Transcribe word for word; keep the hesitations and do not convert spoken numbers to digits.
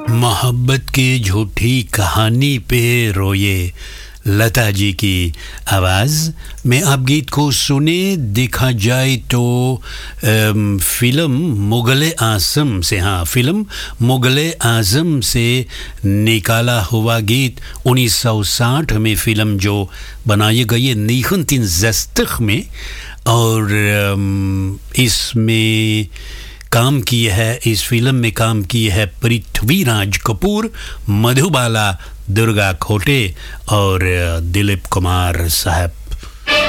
मोहब्बत की झूठी कहानी पे रोए लता जी की आवाज़ में आप गीत को सुने। देखा जाए तो फ़िल्म मुग़ल आज़म से, हाँ फ़िल्म मुग़ल आज़म से निकाला हुआ गीत उन्नीस सौ साठ में फ़िल्म जो बनाई गई है निखंतिन जस्तख में, और इसमें काम किए है इस फिल्म में काम किए है पृथ्वीराज कपूर, मधुबाला, दुर्गा खोटे और दिलीप कुमार साहब।